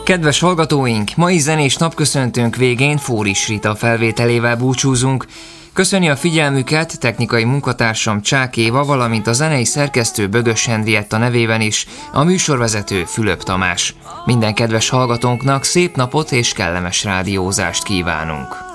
Kedves hallgatóink, mai zenés napköszöntőnk végén Fóris Rita felvételével búcsúzunk. Köszöni a figyelmüket technikai munkatársam Csák Éva, valamint a zenei szerkesztő Bödös Henrietta nevében is a műsorvezető Fülöp Tamás. Minden kedves hallgatónknak szép napot és kellemes rádiózást kívánunk!